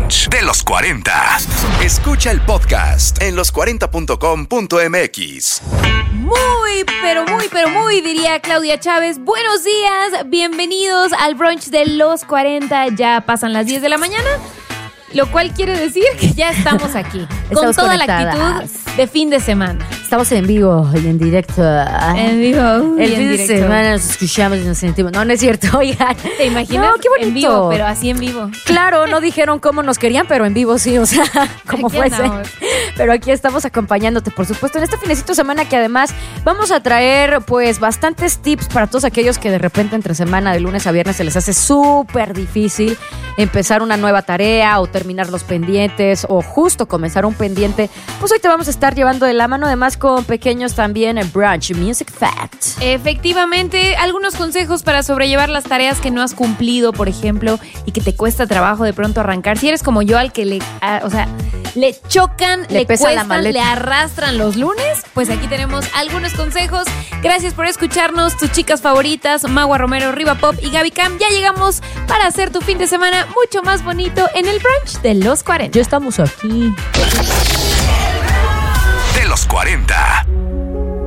brunch de los 40. Escucha el podcast en los40.com.mx. Muy, diría Claudia Chávez. Buenos días, bienvenidos al brunch de los 40. Ya pasan las 10 de la mañana, lo cual quiere decir que ya estamos aquí. Con toda conectadas. la actitud de fin de semana. Estamos en vivo y en directo. En vivo. El fin de semana nos escuchamos y nos sentimos. No es cierto, oigan. ¿Te imaginas? No, qué bonito. En vivo, pero así en vivo. Claro, no dijeron cómo nos querían, pero en vivo sí, o sea, como Aquí fuese. andamos. Pero aquí estamos acompañándote, por supuesto, en este finecito de semana que además vamos a traer pues bastantes tips para todos aquellos que de repente entre semana, de lunes a viernes, se les hace súper difícil empezar una nueva tarea o terminar los pendientes o justo comenzar un pendiente. Pues hoy te vamos a estar llevando de la mano, además con pequeños también brunch, music fact. Efectivamente, algunos consejos para sobrellevar las tareas que no has cumplido, por ejemplo, y que te cuesta trabajo de pronto arrancar. Si eres como yo, al que le chocan, le pesa la cuestan, maleta, le arrastran los lunes, pues aquí tenemos algunos consejos. Gracias por escucharnos, tus chicas favoritas, Magua Romero, Riva Pop y Gaby Cam. Ya llegamos para hacer tu fin de semana mucho más bonito en el brunch de los 40. Ya estamos aquí. De los 40.